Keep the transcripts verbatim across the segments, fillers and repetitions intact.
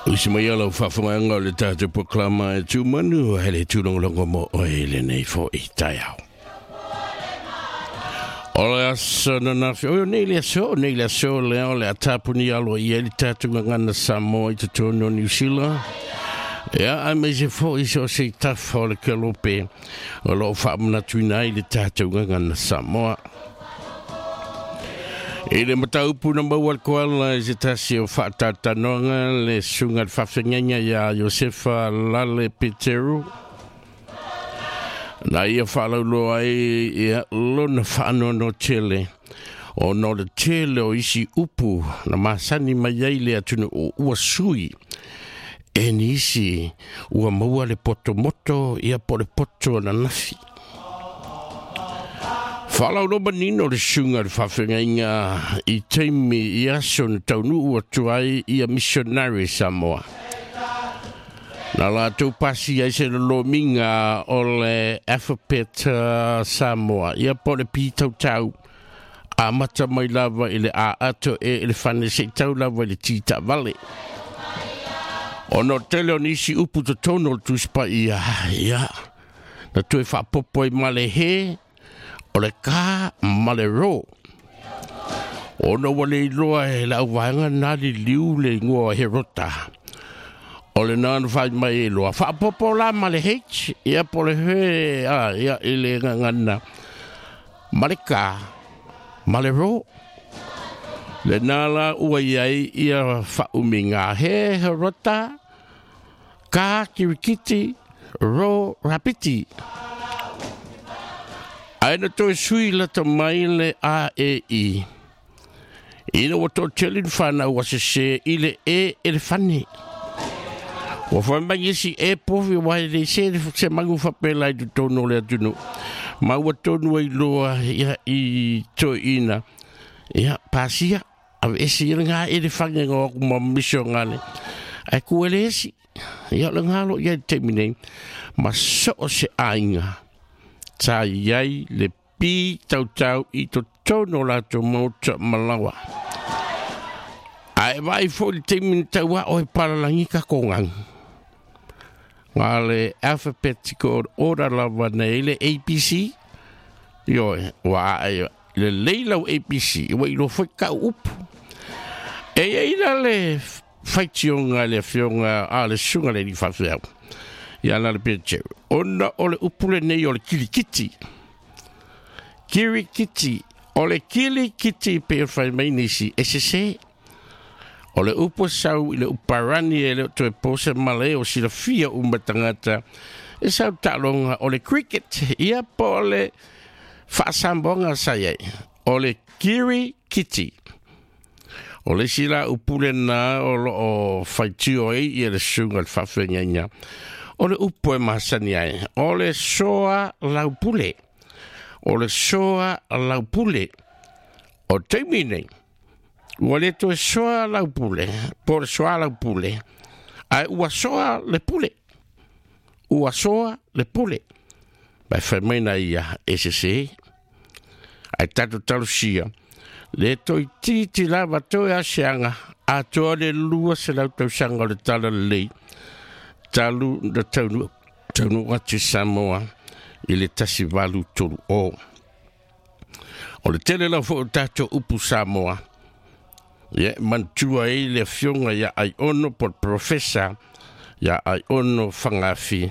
Usi mai ala whawhanganga o le tātou proklama e tū manu hele tūlongalonga mo o hele nei fo i tai au. O le asa na nawhi, o nei le aso, nei le aso leo le atapuni alo i ele tātou ngana Samoa i te tōno New Zealand. Ia, ai mai se fo i so se tafa o le kelope o lo whaamuna tuina i le tātou ngana Samoa. E le mataupu na maual koala e se tasi o whaatatanonga le sunga whawhinganga ia Josefa Lale Peteru. Na ia whalauloa e ia lona whaano no tele. O no le tele o isi upu na masani mai ai le atunu o ua sui. E ni isi ua maua le poto moto ia po le poto na nafi. Whalau no manino le sunga le whawhingainga i teimi i aso na taunu ua tuai i a missionary Samoa. Na la tau pasi ai se lo minga o le Alphabet uh, Samoa. Ia po le pi tau tau a mata mai lava i le a ato e le whane se tau lava i le tita vale. O no tele o nisi upu to tono tu spa ia ia. Na tue whapopo i male he. O le ka male ro. O no wale loa e la wanga nari liu le ngua he rota. O le nan fai mai e loa. Wha popo la male hech. Ia po le he. Ah, ia ele ngana. Male ka. Male ro. Le nala ua iai ia wha uminga he he rota. Ka kirikiti. Ro rapiti. Aina toi sui la ta mai le A E I. Ina wa to telin whana wa se se ile e ele whane. Wa whamai esi e pofi wa le se se mangu whapela i tu tono le atunu. Ma wa tonu ai loa ia i to ina. Ia pasia. Ave esi ia ngā ele whange ngā kuma misio ngane. Ai kuele esi. Ia le ngalo ia te minei. Ma so se ainga. Ta iai le pi tau tau i to tono la to mauta malawa. Ai vai fo le te min taua o e paralangi ka kongang. Ngā le alphabetical order lava nei le A B C. Yo, wa ai le leilau A B C. Wa ilo foi ka upu. E ei la le whaitionga le fionga a le sunga le ni whawhiau. Ia la le pete. Ona o le upule nei o le kirikiti. Kirikiti. O le kirikiti pe whai mai nisi. E se se. O le upo sau i le uparani e le to e pose male o si la fia umatangata. E sau talonga o le cricket. Ia po le whaasambonga sayai. O le kirikiti. O le sila upule na o lo o whaitio e i le sunga le whawhenga. O le upo e masani ai. O le soa laupule. O le soa laupule. O teimine. Ua le to e soa laupule. Po le soa laupule. Ai ua soa le pule. Ua soa le pule. Bai whaimena ia E C C. Ai tatu talu sia. Le to i titi lava to e asianga. A toa le lua se lau tau sanga le tala lei. Talu da taunu taunu watu Samoa i le tasi walu tolu o. O le tele la fo tato upu Samoa. Ia mantua e le fionga ia ai ono por profesa ia ai ono whangafi.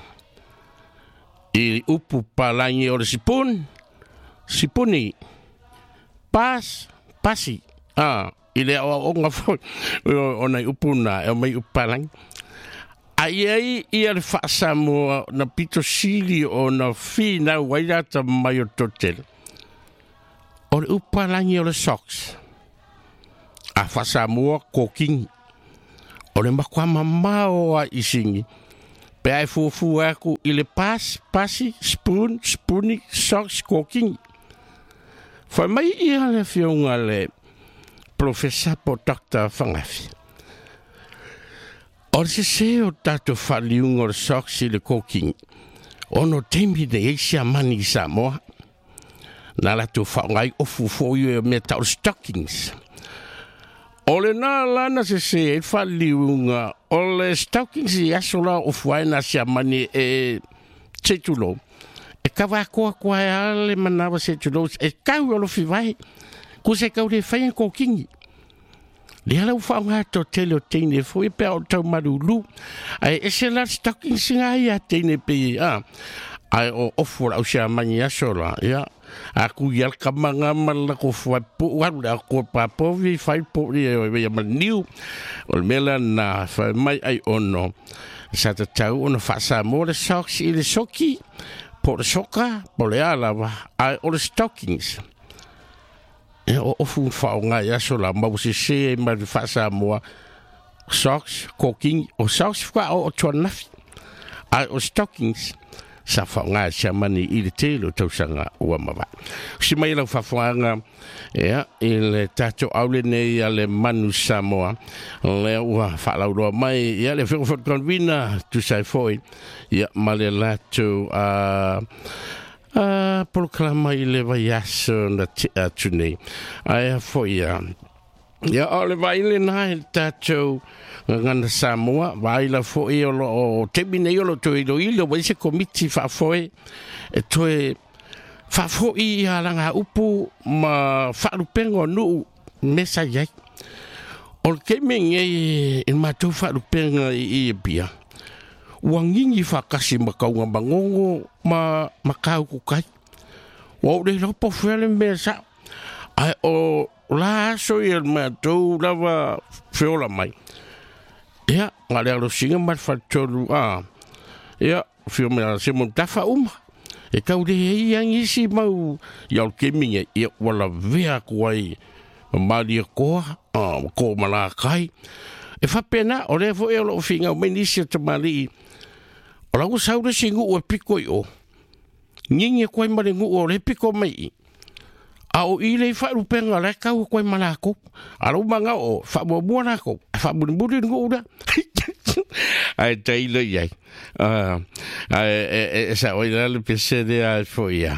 I upu palangi o le sipun. Sipuni. Pas. Pasi. Ah. I le o onga fo. O nei upu na. E mai upalangi. Ai ai ia le whaasamoa na pito sili o na whina wairata mai o totel. O le upalangi o le socks. A whaasamoa koking. O le makua mamao a isingi. Pe ai fufu aku i le pas, pasi, spoon, spooni, socks, koking. Whai mai ia le fionga le profesa po doctor whangafi. O se se o tato whaliunga o le socks i le koking. O no teimi de eisia mani i Samoa. Nā la tu whaongai o fufoio e me tau stockings. Ole na lana se se e whaliunga, ole stockings i asola o whaina sia mani e tetulo. E kawa koa koa e ale manawa se tulo, e kau alo whiwai, ko se kau re whaia ko kingi. Le ala ufa ngā to tele o teine, fo e pia o tau marulu, ai e se la stockings ngā ia teine pe, ah, ai o ofura au sia mani asola, ia. Aku yal kamanga mala ko fai po wala ko pa po vi fai po e ve maniu o mela na fa mai ai ono sa ta tau ono fa sa mo de socks i de soki po de soka po le ala ai o de stockings e o fu fa nga ya so la mo se se ma fa sa mo socks cooking o socks fa o tona ai o stockings sa whaunga sia mani i le telo tau sanga ua mawa. Si mai lau whawhanga ea i le tato aule nei a le manu Samoa le ua whalauroa mai ia le whiwhot konvina tu sai foi ia ma le lato a a proklama i le vai aso na tunei aia foi ia ia o le vai le nai tato ngana Samoa vai la foi o te bine o to ilo ilo vai se komiti fa foi e toe fa foi ala nga upu ma fa lupengo nu mesa yai o ke mengi e ma to fa lupenga i pia wangingi fa kasi makaunga bangongo ma makau ku kai o le lo po fele mesa ai o la so il ma to lava fiola mai. Ja, maar er is zingen maar van tolu ah. Ja, veel meer se moet dafa um. Ik hou de yang isi mau. Jou keminge e wala vea kwai. Maar die ko ah ko mala kai. E fa pena o le fo e lo finga o menisi te mali. O la usau de singu o piko yo. Ninge kwai marengu o le piko mai. A o ile fa rupenga le kau koe manako. A ro manga o fa mo buana ko. Fa bun budin go da. Ai tai le ai. Ah, ai sa o ile le pese de al foia.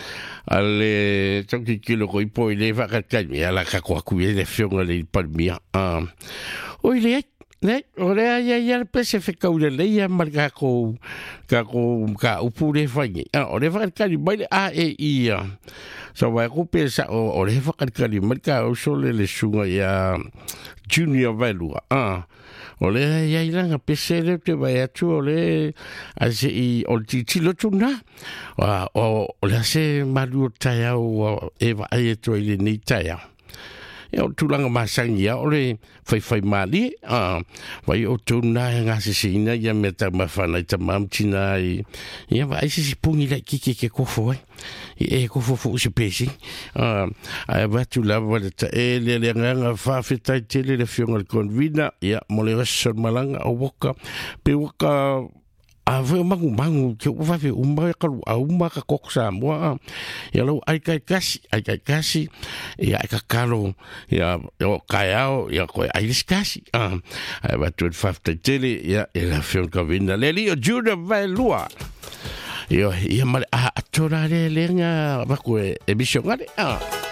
Ale toki kilo ko ipo ile fa ka kai ala ka ko ku ile fionga le palmia. Ah. O ile ne, ora ya ya le pese fe ka ule le ya marga ko ka ko ka upure fangi. Ah, ora fa ka ni baile a e i. So vai ko pesa o o le fa ka ni marga o sole le sunga ya junior value. Ah. Ole ya ilanga pese le te vai atu ole ase i o titi lo tuna. Wa o le se malu taya o e vai to ile ni taya. E o tulanga masangi ya ole fai fai mali ah vai o tuna nga se sina ya meta mafana ta mamtina i ya vai se si pungi la kiki ke ko foi e ko fo fo se pesi ah a va tu la va ta e le le nga fa fita tele le fionga convina ya mole so malanga o boka pe boka a ve mangu mangu ke o va ve umba ka a umba ka koksa mo ya lo ai kai kasi ai kai kasi ya ka kalo ya o kaiao ya ko ai kasi ah ai va tu fa tele ya e la fion ka vinda le li o juda vai lua yo ya mal a tora le lenga va ko e bishongale ah